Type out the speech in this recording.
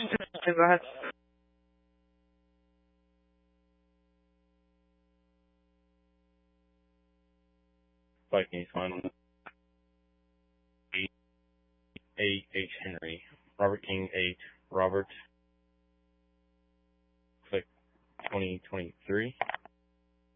Go ahead. Vikings on A.H. Henry. Robert King 8. Robert. Click 2023.